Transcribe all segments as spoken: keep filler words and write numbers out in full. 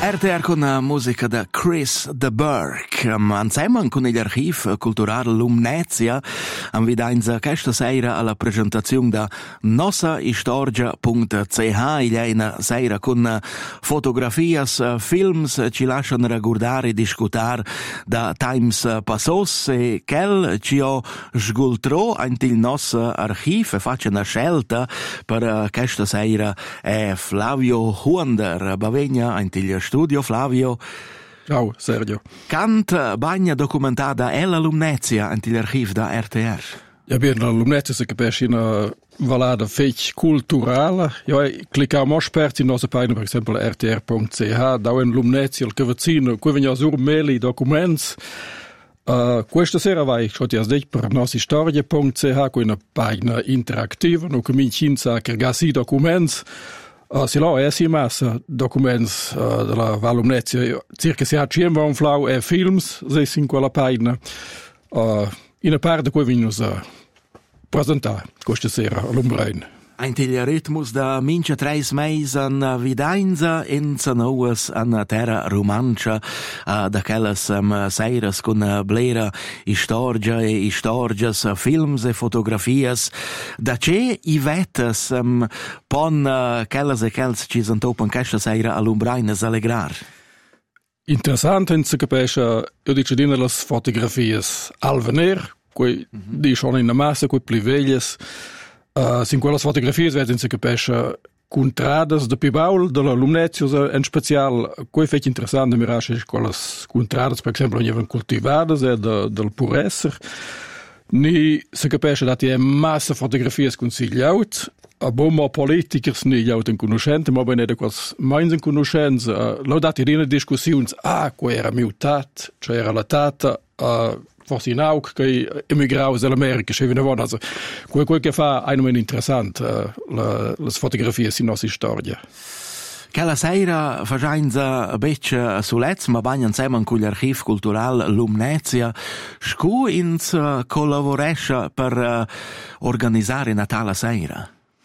R T R con la musica da Chris de Burgh. Insieme con l'archivo culturale Lumnezia am vidainza questa sera alla presentazione da nossa historia punto c h. Il è una sera con fotografie, films ci lasciano ricordare e discutere da times passos e quel ci ho sgultrò anche il nostro archivo e faccia una scelta per questa sera è Flavio Huander. Bavegna anche il studio, Flavio. Ciao Sergio. Cant bagna documentata è la Lumnezia anche l'archivo da R T R? Ja, bene, la Lumnezia si capisce una valada fech culturale. Ja, cliccamo esperti in nostra pagina, per esempio r t r punto c h, da in Lumnezia il cavazzino, qui vengono sur meli documenti. Uh, questa sera vai, ciò ti has detto, per nostra storia punto c h, con una pagina interattiva, non comincia a caricare i documenti. Uh, si là è si massa documenti uh, della Lumnezia, circa si ha cinque flau e films, se in quella pagina. Uh, in una parte qui vengono a presentare questa sera all'Umbrain. Anche il ritmus da mince tre mesi an vidainza in Sanoas an terra romancia uh, da quelles um, seiras con uh, blera istorgia e istorgias, uh, films e fotografias da ce i vetes um, pon uh, quelles e quelles ci santopan questa sera all'Umbrain a allegrar. Interessante in se capisce, io dico di le fotografie al venir, qui mm-hmm. di sono in massa, qui più veglies. Uh, sin quelle fotografie werden si capisce contradas de Pibaul, della Lumnezia, in special, qui è interessante mirare quelle contradas, per esempio, venivano coltivate e de, del pur essere. Ni si capisce che è massa fotografie consigliate, a bomba politikers ni jaut in conoscenza, ma bene quals meins in conoscenza, uh, lo dati in discussioni, ah, qua era mutat, cioè era la tata, uh, forse in Auk, che emigrau dall'America, che venivano, also, quel che fa è un interessante, uh, la, le fotografie in nostra storia. Quella sera facciamo un becce sulez, ma bagna insieme con l'archivo culturale Lumnezia, scu ins collaboresce per uh, organizzare Natale sera.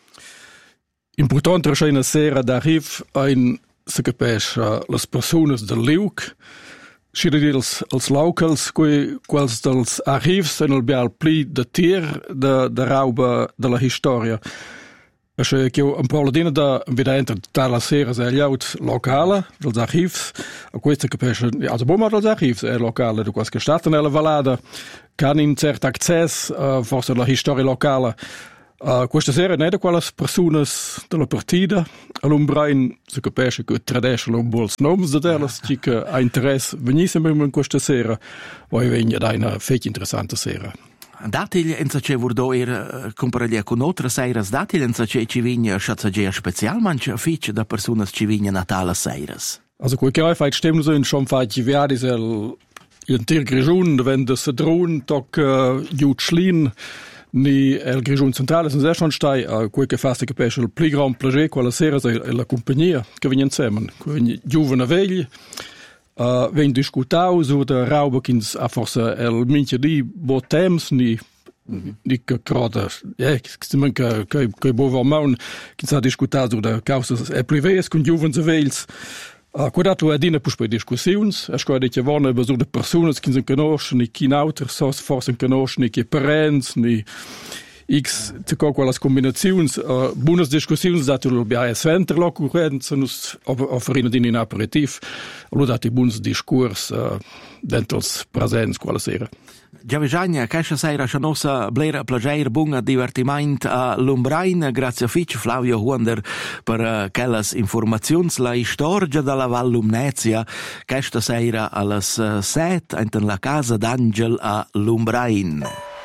Importante è una sera d'arrivo in, se capisce, le persone del Liuk, Sciri els, els locals, que, quals dels archives en el bial pli de tir de, de rauba de la historia. Perché che un po' la da evidente tale sera è l'aut locale dels archives, a questo capisce, also bomma dels archives è locale, di qualche stato nella vallada, can in certo accesso uh, forse la storia locale. Uh, questa sera non è quelle persone della partita all'Umbrain si capisce che tradisce un buon nome da delle che ha interesse venissimo in questa sera poi viene da una fece interessante sera. Datil in sa che vordo er comparaglia con altre seiras datil in sa che ci vigne schatzagea special manche fiche da persone ci vigne Natale seiras. Also quel che hai fatto stimmen so in schon fatto viadi il in tir grigiun wenn das drohen doc jutschlin ni el Grigion Centrale sind sehr schon stai a quel che fasta capisce il pli grand plaisir quella sera è la compagnia che vengono insieme quindi giovane vegli uh, vengono discutau su da raubekins a forse el minche di bo temps ni di che croda eh che che che che bo vormaun che sa discutau su da causas e prives con giovane vegli. Uh, Quadrato è dina per discussioni, è scuola che vanno per le persone che non conoscono, chi in altri forse non conoscono, chi parenti, ni x, con quelle combinazioni, uh, buone discussioni, dato che abbiamo sempre l'occorrenza, offrire in aperitivo, allora dati buoni discorsi uh, dentro le presenze quella sera. Giavegagna, questa sera c'è nostra blera plager, buon divertimento a l'Umbrain, grazie a Fitch, Flavio Huander, per uh, quelle informazioni, la storia della Val Lumnezia, questa sera alle uh, sette, in la casa d'Angel a l'Umbrain.